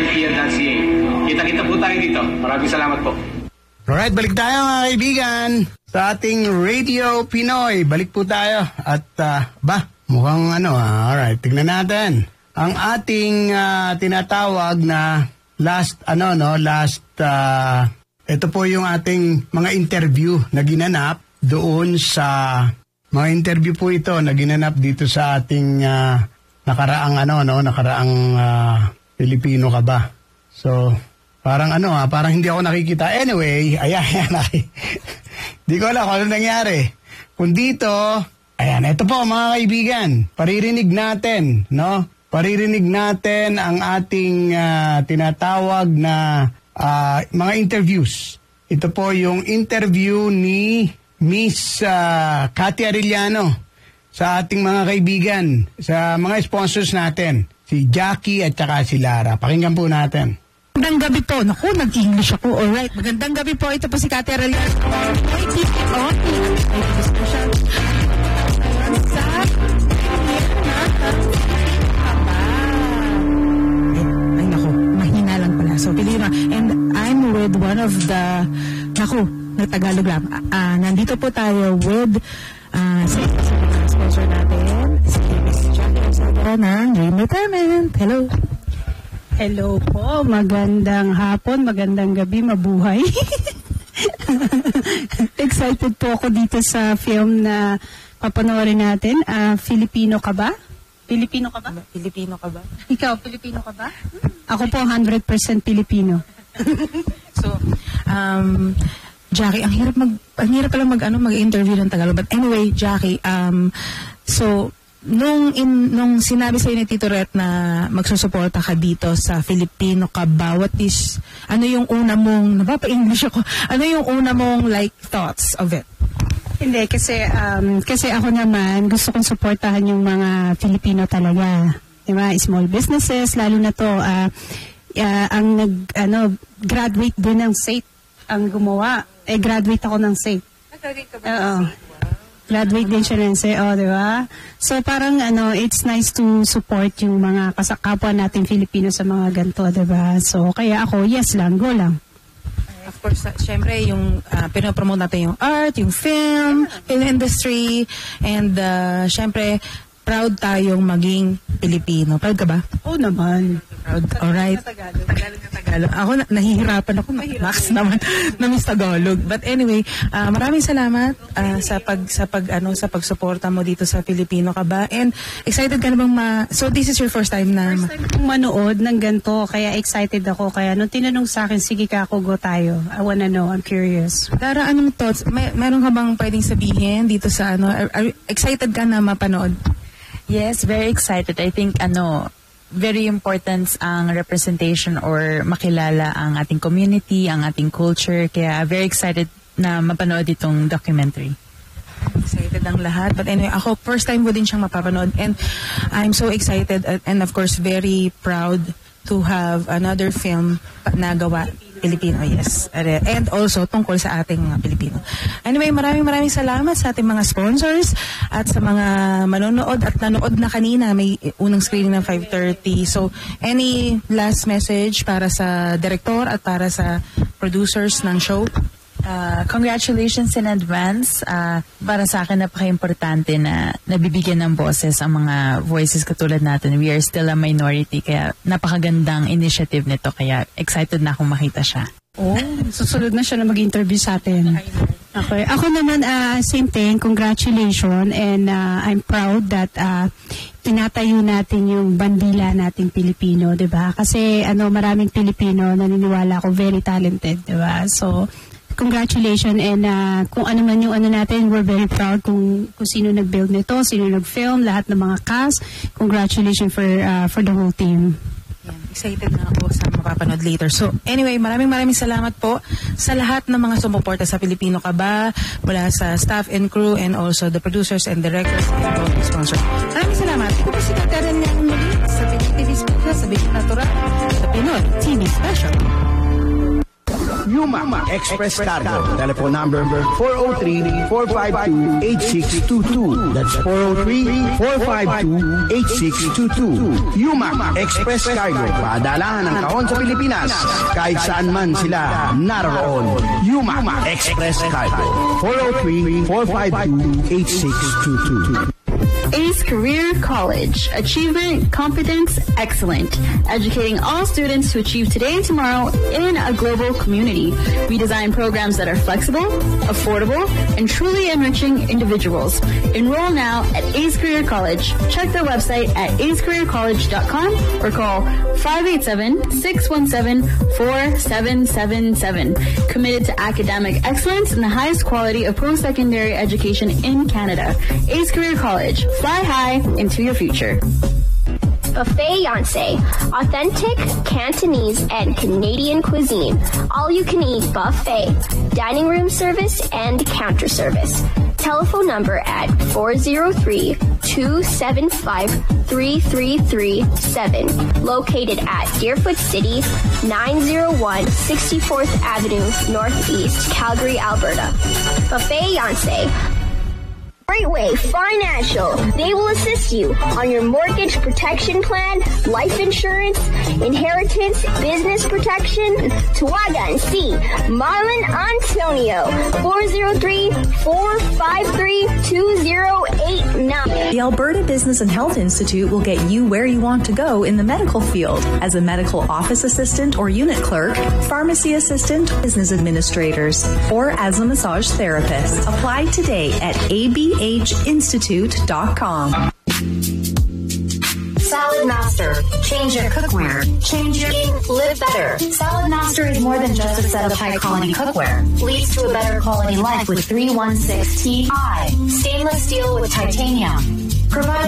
IPN.ca. Kita-kita po tayo dito. Maraming salamat po. Alright, balik tayo mga kaibigan sa ating Radio Pinoy. Balik po tayo at mukhang alright, tignan natin. Ang ating tinatawag na ito po yung ating mga interview na ginanap doon sa mga interview po ito na ginanap dito sa ating nakaraang Pilipino ka ba? So, parang parang hindi ako nakikita. Anyway, ayan. Di ko alam kung ano nangyari. Kung dito, ayan, ito po mga kaibigan. Paririnig natin, no? Paririnig natin ang ating tinatawag na mga interviews. Ito po yung interview ni Miss Cathy Arellano sa ating mga kaibigan, sa mga sponsors natin, si Jackie at saka si Lara. Pakinggan po natin. Magandang gabi po. Naku, nag-English ako. Alright, magandang gabi po. Ito po si Cathy Arellano. Ay, naku, mahina lang pala. So, Pilima, and I'm with one of the, nagtagalog lang. Nandito po tayo with sa sponsor natin, si Miss Jackie Arellano ng Dream Retirement. Hello. Hello po, magandang hapon, magandang gabi, mabuhay. Excited po ako dito sa film na papanoorin natin. Filipino ka ba? Filipino ka ba? Filipino ka ba? Ikaw, Filipino ka ba? Ako po 100% Filipino. So, Jackie, ang hirap pala mag-interview ng Tagalog. But anyway, Jackie, so, nung sinabi sa'yo ni Tito Ret na magsusuporta ka dito sa Filipino ka ba, ano yung una mong, napapa-English ako, ano yung una mong thoughts of it? Hindi, kasi ako naman, gusto kong suportahan yung mga Filipino talaga. Diba? Small businesses, lalo na to, graduate din ng SAIT ang gumawa. Graduate ako ng SAIT. Graduate ka ba? Oo. Graduate din siya ng SAIT, di ba? So parang it's nice to support yung mga kapwa natin Filipino sa mga ganito, di ba? So kaya ako, yes lang, go lang. Of course, syempre yung pinopromote natin yung art, yung film industry, and syempre proud tayong maging Pilipino. Proud ka ba? Oo naman. Proud. Alright. Tagalog. Ako, nahihirapan ako. Max naman na Miss Tagalog. But anyway, maraming salamat sa pagsuporta mo dito sa Filipino ka ba? And excited ka na bang so this is your first time na... First time kong manood ng ganito, kaya excited ako. Kaya nung tinanong sa akin, sige ka ako, go tayo. I wanna know, I'm curious. Dara, anong thoughts? Meron ka bang pwedeng sabihin dito sa excited ka na mapanood? Yes, very excited. I think very important ang representation or makilala ang ating community, ang ating culture. Kaya very excited na mapanood itong documentary. Excited ang lahat. But anyway, ako first time ko din siyang mapapanood, and I'm so excited and of course very proud to have another film na gawa Pilipino, yes. And also tungkol sa ating mga Pilipino. Anyway, maraming salamat sa ating mga sponsors at sa mga manonood at nanood na kanina. May unang screening ng 5:30. So, any last message para sa director at para sa producers ng show? Congratulations in advance. Para sa akin, napaka-importante na nabibigyan ng boses ang mga voices katulad natin. We are still a minority, kaya napakagandang initiative nito. Kaya excited na akong makita siya. Susunod na siya na mag-interview sa atin. Okay. Ako naman, same thing. Congratulations. And I'm proud that tinatayo natin yung bandila nating Pilipino, 'di ba? Kasi maraming Pilipino naniniwala ako very talented, 'di ba? So congratulations, and kung ano man yung natin, we're very proud kung sino nag-build nito, sino nag-film, lahat ng mga cast. Congratulations for the whole team. Yan, excited na ako sa mapapanood later. So anyway, maraming salamat po sa lahat ng mga sumuporta sa Filipino ka ba, mula sa staff and crew and also the producers and directors and all the sponsors. Maraming salamat. Ito po si Karen Yang muli sa Pinoy TV Special, sa Big Natural, sa Pinoy TV Special. Yuma Express Cargo. Telephone number 403-452-8622. That's 403-452-8622. Yuma Express Cargo. Padalahan ng kahon sa Pilipinas kahit saan man sila naroon. Yuma Express Cargo. 403-452-8622. Ace Career College. Achievement, competence, excellent. Educating all students to achieve today and tomorrow in a global community. We design programs that are flexible, affordable, and truly enriching individuals. Enroll now at Ace Career College. Check their website at acecareercollege.com or call 587-617-4777. Committed to academic excellence and the highest quality of post-secondary education in Canada. Ace Career College. Fly high into your future. Buffet Yonsei, authentic Cantonese and Canadian cuisine. All-you-can-eat buffet, dining room service, and counter service. Telephone number at 403-275-3337. Located at Deerfoot City, 901 64th Avenue, Northeast, Calgary, Alberta. Buffet Yonsei. Greatway Financial. They will assist you on your mortgage protection plan, life insurance, inheritance, business protection. Tawagan C. Marlon Antonio. 403-453-2089. The Alberta Business and Health Institute will get you where you want to go in the medical field as a medical office assistant or unit clerk, pharmacy assistant, business administrators, or as a massage therapist. Apply today at abhinstitute.com. Salad Master. Change your cookware. Change your game. Live better. Salad Master is more than just a set of high-quality cookware. Leads to a better quality life with 316 Ti. Stainless steel with titanium. Provide